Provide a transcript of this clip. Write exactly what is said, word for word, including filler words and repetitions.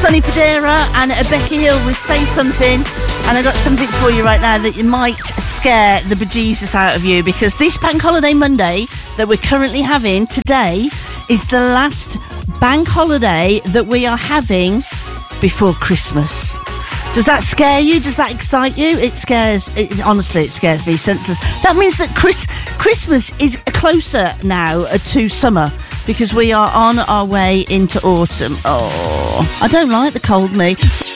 Sonny Fodera and Becky Hill with Say Something. And I got something for you right now that you might scare the bejesus out of you, because this Bank Holiday Monday that we're currently having today is the last bank holiday that we are having before Christmas. Does that scare you? Does that excite you? It scares, it, honestly, it scares me senseless. That means that Chris, Christmas is closer now to summer, because we are on our way into autumn. Oh, I don't like the cold, me.